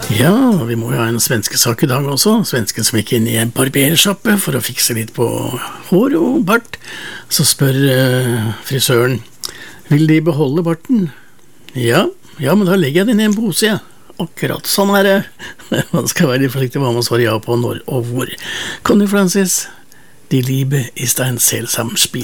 Ja, vi må jo ha en svenskesak I dag også. Svensken som gikk inn I en barbershoppe for å fikse litt på hår og bart. Så spør frisøren, vil de beholde barten? Ja, men da legger jeg den I en pose, ja. Akkurat, sånn det. Man skal være litt forsiktig hva man svarer ja på når og hvor. Conny Francis, Die Liebe ist ein seltsam Spiel.